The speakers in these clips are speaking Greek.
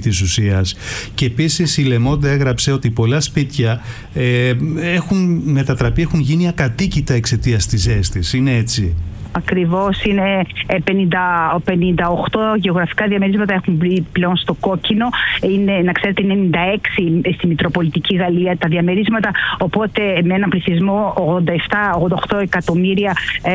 της ουσίας. Και επίσης η Le Monde έγραψε ότι πολλά σπίτια έχουν μετατραπεί, έχουν γίνει ακατοίκητα εξαιτίας της ζέστης. Είναι έτσι? Ακριβώς, είναι 58 γεωγραφικά διαμερίσματα έχουν μπει πλέον στο κόκκινο. Είναι, να ξέρετε, είναι 96 στη Μητροπολιτική Γαλλία τα διαμερίσματα, οπότε με έναν πληθυσμό 68 εκατομμύρια,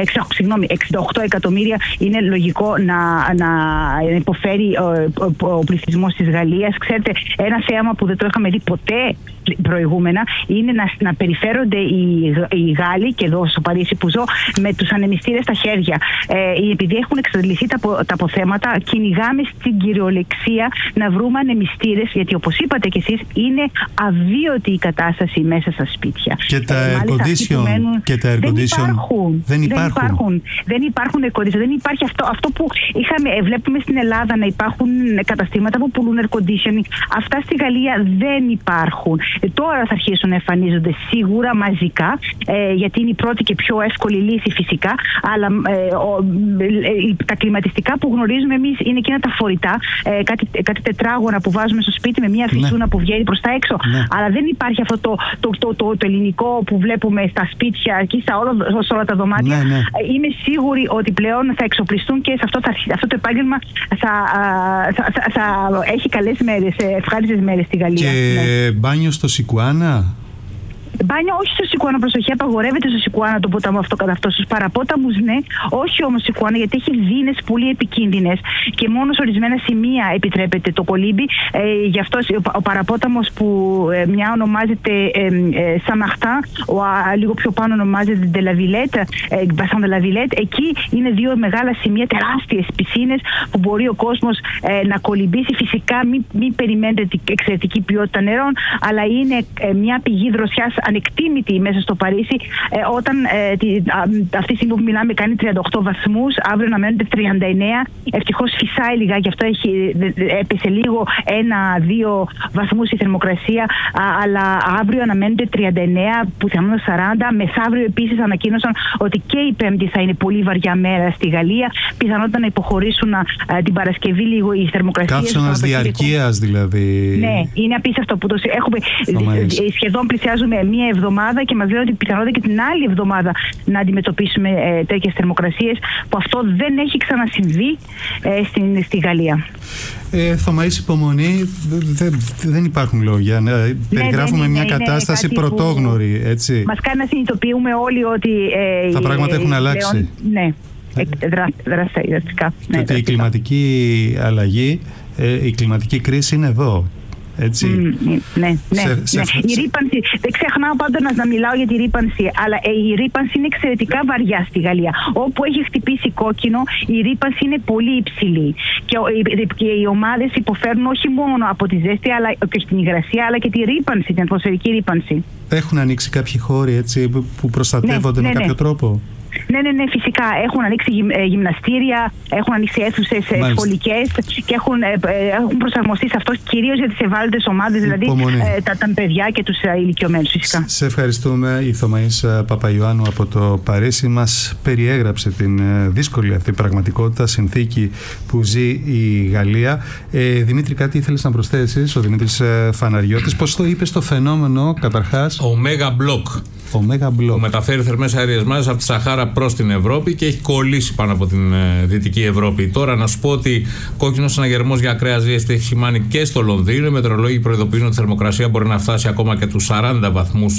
68 εκατομμύρια είναι λογικό να υποφέρει ο πληθυσμός της Γαλλίας. Ξέρετε, ένα θέαμα που δεν το είχαμε δει ποτέ προηγούμενα είναι να περιφέρονται οι Γάλλοι, και εδώ στο Παρίσι που ζω, με τους ανεμιστήρες στα χέρια. Επειδή έχουν εξαντληθεί τα αποθέματα, κυνηγάμε στην κυριολεξία να βρούμε ανεμιστήρες, γιατί όπως είπατε κι εσείς, είναι αβίωτη η κατάσταση μέσα στα σπίτια. Και τα air condition δεν υπάρχουν. Δεν υπάρχουν air condition. Δεν υπάρχει αυτό που βλέπουμε στην Ελλάδα, να υπάρχουν καταστήματα που πουλούν air conditioning. Αυτά στη Γαλλία δεν υπάρχουν. Τώρα θα αρχίσουν να εμφανίζονται σίγουρα μαζικά, γιατί είναι η πρώτη και πιο εύκολη λύση φυσικά, αλλά τα κλιματιστικά που γνωρίζουμε εμείς είναι εκείνα τα φορητά, κάτι τετράγωνα που βάζουμε στο σπίτι με μια φυσούνα που βγαίνει προς τα έξω. Αλλά δεν υπάρχει αυτό το ελληνικό που βλέπουμε στα σπίτια και σε όλα τα δωμάτια. Είμαι σίγουρη ότι πλέον θα εξοπλιστούν και σε αυτό το επάγγελμα θα έχει καλές μέρες, ευχάριστες μέρες στη Γαλλία. Και μπάνιο στο Σικουάνα? Μπάνιο όχι στο Σικουάνα, προσοχή, απαγορεύεται στο Σικουάνα το ποταμό αυτό κατά αυτό. Στους παραπόταμους ναι, όχι όμως Σικουάνα, γιατί έχει δίνες πολύ επικίνδυνες και μόνο σε ορισμένα σημεία επιτρέπεται το κολύμπι. Γι' αυτό ο παραπόταμος που μια ονομάζεται Σαμαχτά, λίγο πιο πάνω ονομάζεται Μπασάν de la Villette. Εκεί είναι δύο μεγάλα σημεία, τεράστιες πισίνες που μπορεί ο κόσμος να κολυμπήσει. Φυσικά μην περιμένετε εξαιρετική ποιότητα νερών, αλλά είναι μια πηγή δροσιάς ανεκτήμητη μέσα στο Παρίσι, όταν αυτή τη στιγμή που μιλάμε κάνει 38 βαθμούς, αύριο να μένονται 39. Ευτυχώς φυσάει λιγάκι, γι' αυτό έπεσε λίγο 1-2 βαθμούς η θερμοκρασία, αλλά αύριο αναμένονται 39, πιθανόν 40. Μεθαύριο επίσης ανακοίνωσαν ότι και η Πέμπτη θα είναι πολύ βαριά μέρα στη Γαλλία. Πιθανότατα να υποχωρήσουν την Παρασκευή λίγο οι θερμοκρασίες. Καύσωνας διαρκείας δηλαδή. Ναι, είναι απίστευτο που έχουμε σχεδόν πλησιάζουμε μία εβδομάδα και μας λένε ότι πιθανότητα και την άλλη εβδομάδα να αντιμετωπίσουμε τέτοιες θερμοκρασίες, που αυτό δεν έχει ξανασυμβεί στη Γαλλία. Θωμαής, υπομονή, δεν υπάρχουν λόγια. Περιγράφουμε μια κατάσταση πρωτόγνωρη, έτσι. Μας κάνει να συνειδητοποιούμε όλοι ότι τα πράγματα έχουν αλλάξει. Ναι, δραστικά. Και ότι η κλιματική αλλαγή, η κλιματική κρίση είναι εδώ. Έτσι. Ναι. Η ρύπανση, δεν ξεχνάω πάντα να μιλάω για τη ρύπανση, αλλά η ρύπανση είναι εξαιρετικά βαριά στη Γαλλία. Όπου έχει χτυπήσει κόκκινο, η ρύπανση είναι πολύ υψηλή. Και οι ομάδες υποφέρουν όχι μόνο από τη ζέστη και την υγρασία, αλλά και τη ρύπανση, την ατμοσφαιρική ρύπανση. Έχουν ανοίξει κάποιοι χώροι έτσι, που προστατεύονται με κάποιο τρόπο? Ναι, φυσικά. Έχουν ανοίξει γυμναστήρια, έχουν ανοίξει αίθουσες σχολικές και έχουν προσαρμοστεί σε αυτό, κυρίως για τις ευάλωτες ομάδες, δηλαδή τα παιδιά και τους ηλικιωμένους, φυσικά. Σε ευχαριστούμε. Η Θωμαής Παπαϊωάννου από το Παρίσι μας περιέγραψε την δύσκολη αυτή πραγματικότητα, συνθήκη που ζει η Γαλλία. Δημήτρη, κάτι ήθελες να προσθέσεις? Ο Δημήτρης Φαναριώτης, πώς το είπες το φαινόμενο καταρχάς? Ο Μέγα Μπλοκ. Που μεταφέρει θερμές αέριες μάζες από τη Σαχάρα προς την Ευρώπη και έχει κολλήσει πάνω από την Δυτική Ευρώπη. Τώρα να σου πω ότι κόκκινος συναγερμός για ακραία ζέστη έχει σημάνει και στο Λονδίνο. Οι μετεωρολόγοι προειδοποιούν ότι η θερμοκρασία μπορεί να φτάσει ακόμα και τους 40 βαθμούς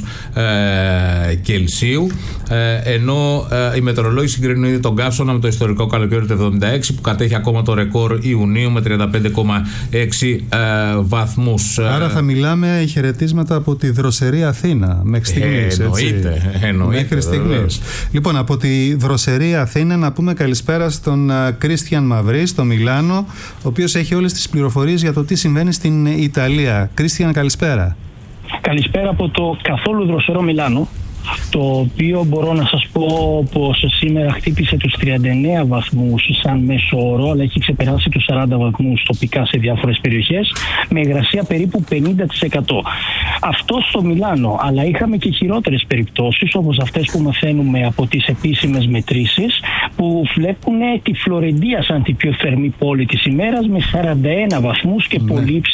Κελσίου. Ενώ οι μετεωρολόγοι συγκρίνουν ήδη τον καύσωνα με το ιστορικό καλοκαίρι του 1976, που κατέχει ακόμα το ρεκόρ Ιουνίου με 35,6 βαθμούς. Άρα θα μιλάμε χαιρετίσματα από τη δροσερή Αθήνα μέχρι στιγμής. Εννοείται. Μέχρι στιγμής. Λοιπόν, από τη δροσερή Αθήνα να πούμε καλησπέρα στον Κρίστιαν Μαυρί στο Μιλάνο, ο οποίος έχει όλες τις πληροφορίες για το τι συμβαίνει στην Ιταλία. Κρίστιαν, καλησπέρα. Καλησπέρα από το καθόλου δροσερό Μιλάνο, το οποίο μπορώ να σας πω πως σήμερα χτύπησε τους 39 βαθμούς σαν μέσο όρο, αλλά έχει ξεπεράσει τους 40 βαθμούς τοπικά σε διάφορες περιοχές, με υγρασία περίπου 50%. Αυτό στο Μιλάνο, αλλά είχαμε και χειρότερες περιπτώσεις, όπως αυτές που μαθαίνουμε από τις επίσημες μετρήσεις, που βλέπουν τη Φλωρεντία σαν την πιο θερμή πόλη της ημέρας, με 41 βαθμούς και πολύ